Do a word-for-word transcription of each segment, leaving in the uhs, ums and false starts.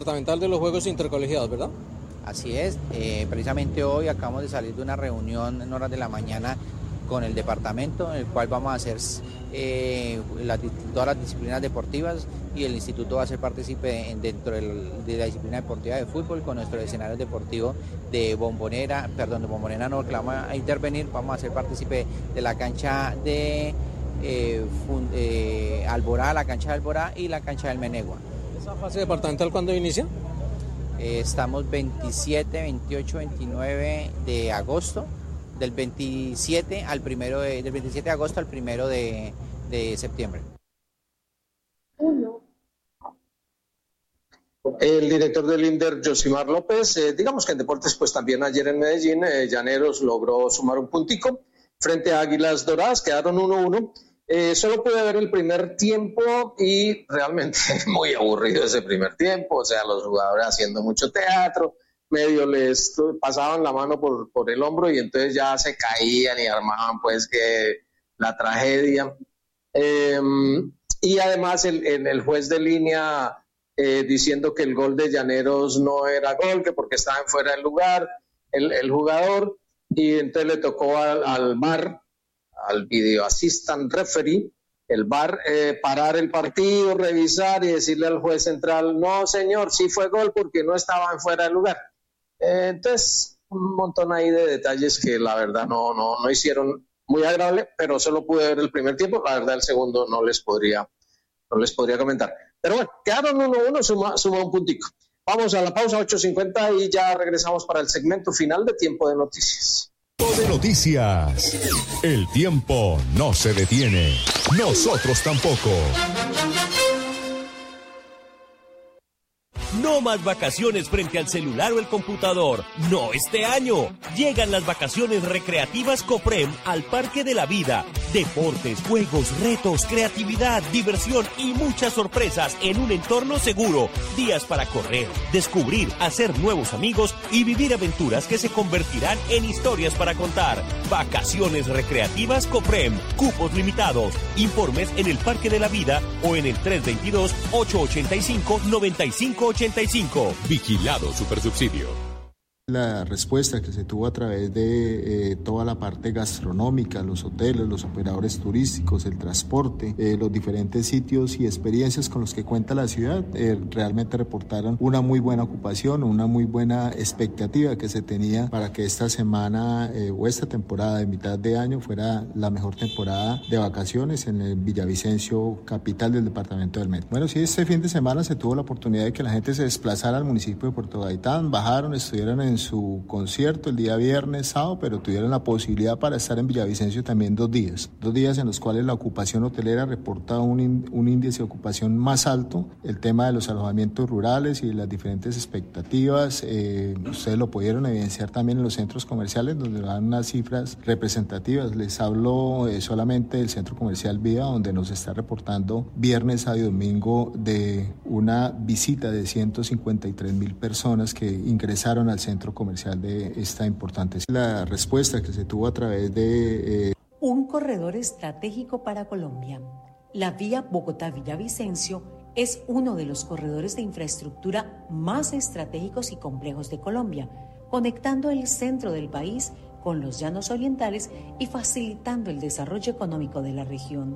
departamental de los Juegos Intercolegiados, ¿verdad? Así es, eh, precisamente hoy acabamos de salir de una reunión en horas de la mañana con el departamento, en el cual vamos a hacer eh, la, todas las disciplinas deportivas, y el instituto va a ser partícipe dentro del, de la disciplina deportiva de fútbol con nuestro escenario deportivo de Bombonera, perdón, de Bombonera no, que vamos a intervenir, vamos a ser partícipe de la cancha de eh, fun, eh, Alborá, la cancha de Alborá y la cancha del Menegua. ¿Esa fase departamental cuándo inicia? Eh, estamos veintisiete, veintiocho, veintinueve de agosto. Del veintisiete al primero de, del veintisiete de agosto al primero de, de septiembre. El director del INDER, Josimar López, eh, digamos que en deportes, pues también ayer en Medellín, eh, Llaneros logró sumar un puntico frente a Águilas Doradas, quedaron uno uno. Eh, solo pude ver el primer tiempo y realmente muy aburrido ese primer tiempo, o sea, los jugadores haciendo mucho teatro, medio les pasaban la mano por, por el hombro y entonces ya se caían y armaban pues que la tragedia. Eh, y además el, el, el juez de línea eh, diciendo que el gol de Llaneros no era gol, que porque estaba en fuera del lugar, el, el jugador, y entonces le tocó al, al V A R, al Video Assistant Referee, el V A R, eh, parar el partido, revisar y decirle al juez central, no señor, sí fue gol porque no estaba en fuera del lugar. Eh, entonces, un montón ahí de detalles que la verdad no, no, no hicieron muy agradable, pero solo pude ver el primer tiempo, la verdad el segundo no les podría, no les podría comentar. Pero bueno, quedaron uno uno, suma, suma un puntico. Vamos a la pausa, ocho cincuenta, y ya regresamos para el segmento final de Tiempo de Noticias. De noticias. El tiempo no se detiene. Nosotros tampoco. No más vacaciones frente al celular o el computador. No este año. Llegan las vacaciones recreativas Coprem al Parque de la Vida. Deportes, juegos, retos, creatividad, diversión y muchas sorpresas en un entorno seguro. Días para correr, descubrir, hacer nuevos amigos y vivir aventuras que se convertirán en historias para contar. Vacaciones recreativas Coprem. Cupos limitados. Informes en el Parque de la Vida o en el tres dos dos, ocho ocho cinco, nueve cinco ocho cinco. Vigilado Supersubsidio. La respuesta que se tuvo a través de eh, toda la parte gastronómica, los hoteles, los operadores turísticos, el transporte, eh, los diferentes sitios y experiencias con los que cuenta la ciudad, eh, realmente reportaron una muy buena ocupación, una muy buena expectativa que se tenía para que esta semana eh, o esta temporada de mitad de año fuera la mejor temporada de vacaciones en el Villavicencio, capital del departamento del Meta. Bueno, sí, este fin de semana se tuvo la oportunidad de que la gente se desplazara al municipio de Puerto Gaitán, bajaron, estuvieron en su concierto el día viernes, sábado, pero tuvieron la posibilidad para estar en Villavicencio también dos días, dos días en los cuales la ocupación hotelera reporta un, in, un índice de ocupación más alto, el tema de los alojamientos rurales y las diferentes expectativas, eh, ustedes lo pudieron evidenciar también en los centros comerciales, donde dan unas cifras representativas. Les hablo eh, solamente del centro comercial Vida, donde nos está reportando viernes, sábado y domingo de una visita de ciento cincuenta y tres mil personas que ingresaron al centro comercial de esta importante. La respuesta que se tuvo a través de... Eh... Un corredor estratégico para Colombia. La vía Bogotá-Villavicencio es uno de los corredores de infraestructura más estratégicos y complejos de Colombia, conectando el centro del país con los llanos orientales y facilitando el desarrollo económico de la región.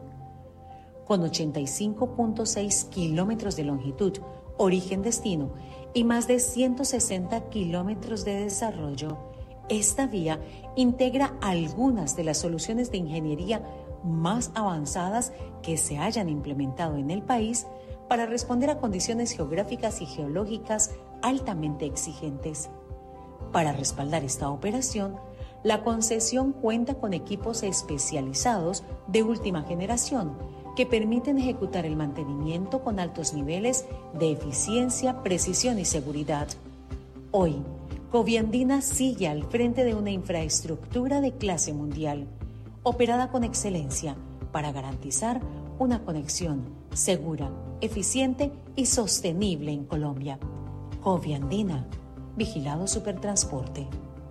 Con ochenta y cinco punto seis kilómetros de longitud, origen-destino, y más de ciento sesenta kilómetros de desarrollo, esta vía integra algunas de las soluciones de ingeniería más avanzadas que se hayan implementado en el país para responder a condiciones geográficas y geológicas altamente exigentes. Para respaldar esta operación, la concesión cuenta con equipos especializados de última generación que permiten ejecutar el mantenimiento con altos niveles de eficiencia, precisión y seguridad. Hoy, Coviandina sigue al frente de una infraestructura de clase mundial, operada con excelencia para garantizar una conexión segura, eficiente y sostenible en Colombia. Coviandina, Vigilado Supertransporte.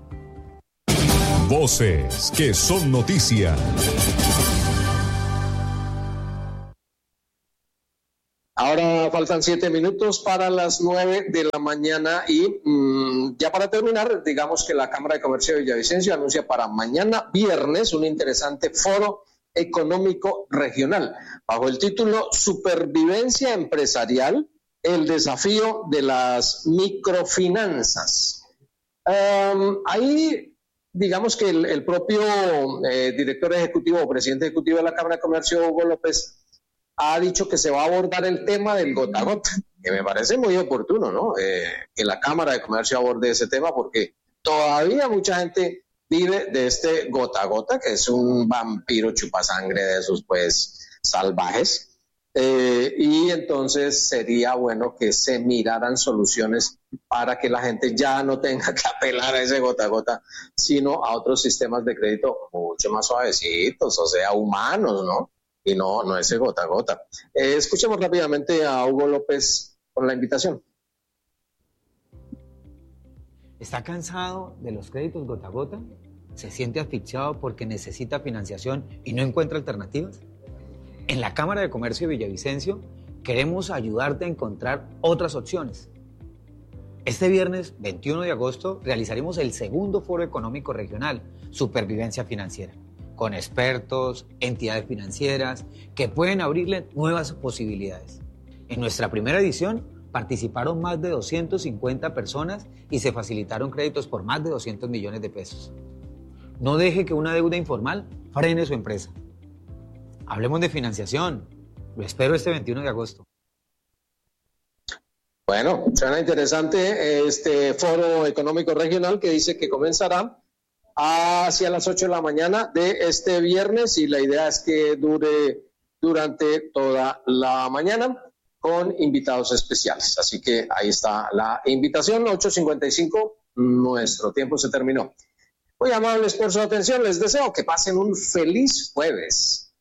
Voces que son noticia. Ahora faltan siete minutos para las nueve de la mañana y mmm, ya para terminar, digamos que la Cámara de Comercio de Villavicencio anuncia para mañana viernes un interesante foro económico regional bajo el título Supervivencia Empresarial, el desafío de las microfinanzas. Um, ahí digamos que el, el propio eh, director ejecutivo o presidente ejecutivo de la Cámara de Comercio, Hugo López, ha dicho que se va a abordar el tema del gota a gota, que me parece muy oportuno, ¿no? Eh, que la Cámara de Comercio aborde ese tema porque todavía mucha gente vive de este gota a gota, que es un vampiro chupasangre de esos, pues, salvajes. Eh, y entonces sería bueno que se miraran soluciones para que la gente ya no tenga que apelar a ese gota a gota, sino a otros sistemas de crédito mucho más suavecitos, o sea, humanos, ¿no? Y no, no ese gota a gota. Eh, escuchemos rápidamente a Hugo López con la invitación. ¿Está cansado de los créditos gota a gota? ¿Se siente asfixiado porque necesita financiación y no encuentra alternativas? En la Cámara de Comercio de Villavicencio queremos ayudarte a encontrar otras opciones. Este viernes veintiuno de agosto realizaremos el segundo Foro Económico Regional, Supervivencia Financiera, con expertos, entidades financieras que pueden abrirle nuevas posibilidades. En nuestra primera edición participaron más de doscientas cincuenta personas y se facilitaron créditos por más de doscientos millones de pesos. No deje que una deuda informal frene su empresa. Hablemos de financiación. Lo espero este veintiuno de agosto. Bueno, suena interesante este Foro Económico Regional que dice que comenzará hacia las ocho de la mañana de este viernes y la idea es que dure durante toda la mañana con invitados especiales. Así que ahí está la invitación, ocho cincuenta y cinco, nuestro tiempo se terminó. Muy amables por su atención, les deseo que pasen un feliz jueves.